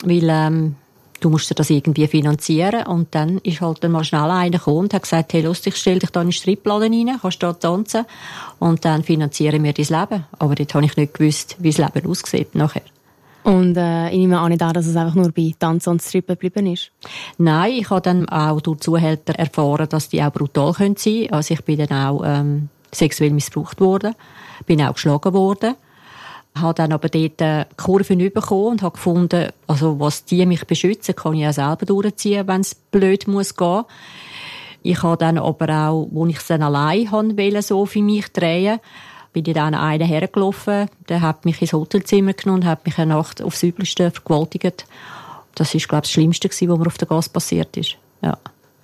weil du musst dir das irgendwie finanzieren. Und dann ist halt dann mal schnell einer gekommen und hat gesagt, hey, lustig, stell dich da in den Stripladen rein, kannst da tanzen und dann finanzieren wir dein Leben. Aber dort habe ich nicht gewusst, wie das Leben aussieht nachher. Und ich nehme auch nicht an, dass es einfach nur bei Tanzen und Strippen geblieben ist? Nein, ich habe dann auch durch Zuhälter erfahren, dass die auch brutal sein können. Also ich bin dann auch sexuell missbraucht worden, bin auch geschlagen worden. Habe dann aber dort Kurven bekommen und habe gefunden, also was die mich beschützen, kann ich auch selber durchziehen, wenn es blöd muss gehen. Ich habe dann aber auch, als ich es dann allein wollte, so für mich drehen, bin ich dann einen hergelaufen, der hat mich ins Hotelzimmer genommen und hat mich eine Nacht aufs Übelste vergewaltigt. Das ist, glaube ich, das Schlimmste, was mir auf der Gas passiert ist. Ja.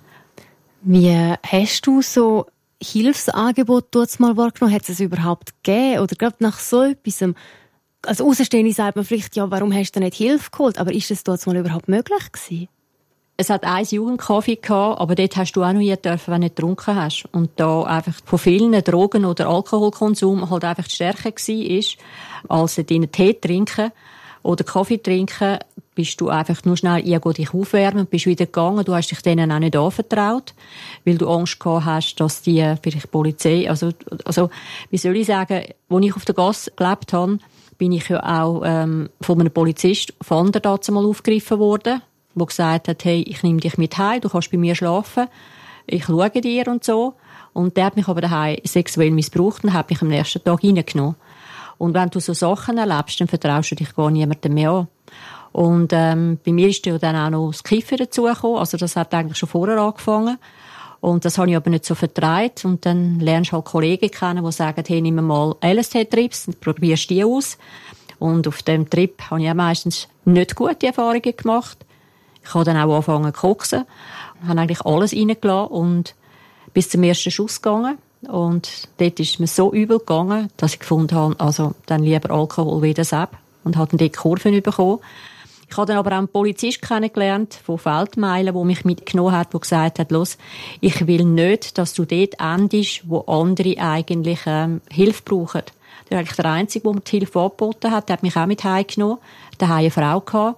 Wie hast du so Hilfsangebote dort mal wahrgenommen? Hat es überhaupt gegeben? Oder gerade nach so etwas, als Außenstehende sagt man vielleicht, ja, warum hast du nicht Hilfe geholt? Aber ist das dort mal überhaupt möglich gewesen? Es hat ein Jugendcafé gehabt, aber dort hast du auch noch nie dürfen, wenn du nicht getrunken hast. Und da einfach von vielen Drogen oder Alkoholkonsum halt einfach stärker war, als dort Tee trinken oder Kaffee trinken, bist du einfach nur schnell irgendwo dich aufwärmen und bist wieder gegangen. Du hast dich denen auch nicht anvertraut, weil du Angst gehabt hast, dass die vielleicht Polizei, also wie soll ich sagen, als ich auf der Gasse gelebt habe, bin ich ja auch von einem Polizist von anderen dazu mal aufgegriffen worden, der gesagt hat, hey, ich nehme dich mit heim, du kannst bei mir schlafen, ich schaue dir und so. Und der hat mich aber daheim sexuell missbraucht und hat mich am nächsten Tag reingenommen. Und wenn du so Sachen erlebst, dann vertraust du dich gar niemandem mehr an. Und bei mir ist ja dann auch noch das Kiffen dazugekommen, also das hat eigentlich schon vorher angefangen. Und das habe ich aber nicht so vertraut. Und dann lernst du halt Kollegen kennen, die sagen, hey, nimm mal LSD-Trips, und probierst die aus. Und auf dem Trip habe ich auch meistens nicht gute Erfahrungen gemacht. Ich habe dann auch angefangen zu koksen, habe eigentlich alles reingelassen und bis zum ersten Schuss gegangen. Und dort ist mir so übel gegangen, dass ich gefunden habe, also dann lieber Alkohol wie das ab. Und habe dann dort Kurven bekommen. Ich habe dann aber auch einen Polizist kennengelernt von Feldmeilen, der mich mitgenommen hat, der gesagt hat, los, ich will nicht, dass du dort endest, wo andere eigentlich Hilfe brauchen. Der war eigentlich der Einzige, der mir die Hilfe angeboten hat. Der hat mich auch mit heimgenommen. Der hatte eine Frau gehabt.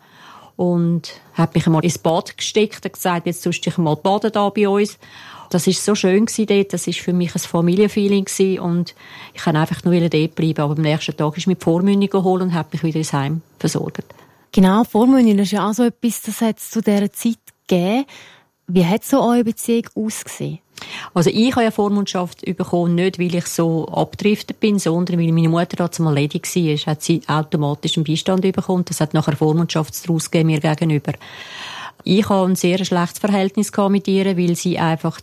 Und hat mich einmal ins Bad gesteckt und gesagt, jetzt tust du dich mal baden da bei uns. Das war so schön dort. Das war für mich ein Familienfeeling gewesen. Und ich kann einfach nur dort bleiben. Aber am nächsten Tag ist mich die Vormündung geholt und hat mich wieder ins Heim versorgt. Genau, Vormündung ist ja auch so etwas, das hat es zu dieser Zeit gegeben. Wie hat so eure Beziehung ausgesehen? Also ich habe ja Vormundschaft bekommen, nicht weil ich so abgedriftet bin, sondern weil meine Mutter da mal ledig war, hat sie automatisch einen Beistand bekommen. Das hat nachher Vormundschaftsdaraus gegeben mir gegenüber. Ich habe ein sehr schlechtes Verhältnis mit ihr, weil sie einfach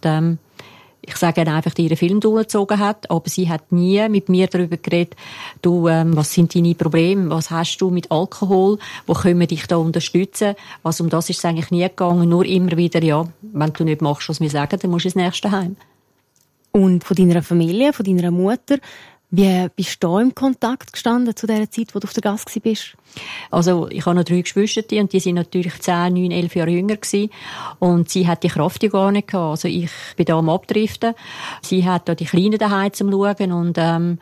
ich sage einfach, ihren Film durchgezogen hat, aber sie hat nie mit mir darüber geredet, du, was sind deine Probleme, was hast du mit Alkohol, wo können wir dich da unterstützen? Also um das ist es eigentlich nie gegangen, nur immer wieder, ja, wenn du nicht machst, was wir sagen, dann musst du ins nächste Heim. Und von deiner Familie, von deiner Mutter, wie bist du da im Kontakt gestanden zu der Zeit, wo du auf der Gasse warst? Also, ich habe noch 3 Geschwister und die sind natürlich 10, 9, 11 Jahre jünger gewesen. Und sie hat die Kraft ja gar nicht gehabt. Also, ich bin da am Abdriften. Sie hat da die Kleinen daheim zum Schauen. Und,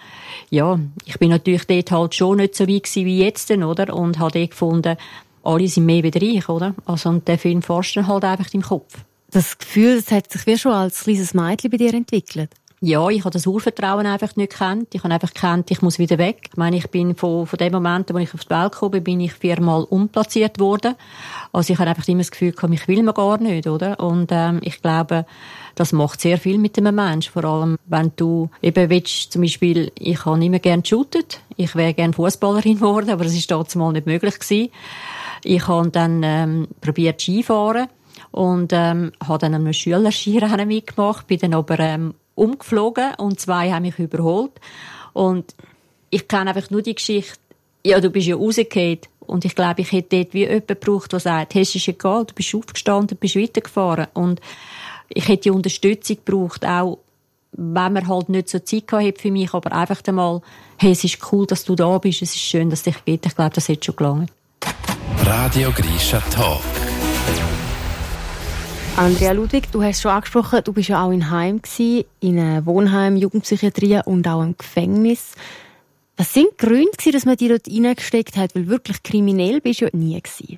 ja, ich bin natürlich dort halt schon nicht so weit gewesen wie jetzt, oder? Und habe dort gefunden, alle sind mehr wie ich, oder? Also, und der Film forscht dann halt einfach im Kopf. Das Gefühl, das hat sich wie schon als kleines Mädchen bei dir entwickelt? Ja, ich habe das Urvertrauen einfach nicht gekannt. Ich habe einfach gekannt, ich muss wieder weg. Ich meine, ich bin von dem Moment, wo ich auf die Welt gekommen bin, bin ich 4-mal umplatziert worden. Also ich habe einfach immer das Gefühl gehabt, ich will mir gar nicht, oder? Und ich glaube, das macht sehr viel mit einem Menschen. Vor allem, wenn du eben willst, zum Beispiel, ich habe immer gerne geshootet. Ich wäre gerne Fußballerin geworden, aber das ist damals mal nicht möglich gewesen. Ich habe dann probiert Skifahren und habe dann einem Schülerskirennen mitgemacht, bin dann aber umgeflogen und 2 haben mich überholt. Und ich kenne einfach nur die Geschichte, ja, du bist ja rausgefallen. Und ich glaube, ich hätte dort wie jemand gebraucht, der sagt, hey, es ist egal, du bist aufgestanden, bist weitergefahren. Und ich hätte die Unterstützung gebraucht, auch wenn man halt nicht so Zeit gehabt für mich, aber einfach einmal, hey, es ist cool, dass du da bist, es ist schön, dass es dich gibt. Ich glaube, das hätte schon gelangt. Radio Grisha Talk. Andrea Ludwig, du hast schon angesprochen, du bist ja auch in Heim gewesen, in einem Wohnheim, Jugendpsychiatrie und auch im Gefängnis. Was sind die Gründe, dass man dich dort reingesteckt hat? Weil wirklich kriminell bist du ja nie gewesen.